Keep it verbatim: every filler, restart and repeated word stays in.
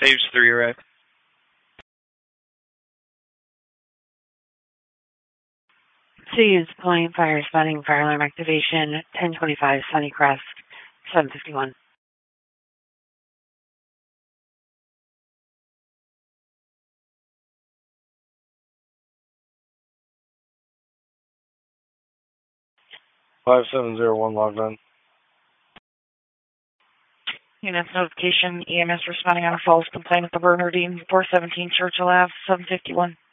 Stage three arrived. C is deploying fire spotting, fire alarm activation, ten twenty-five Sunny Crest, seven fifty-one. five seven zero one logged on. Units notification, E M S responding on a false complaint at the Bernardine, four seventeen Churchill Ave, seven fifty-one.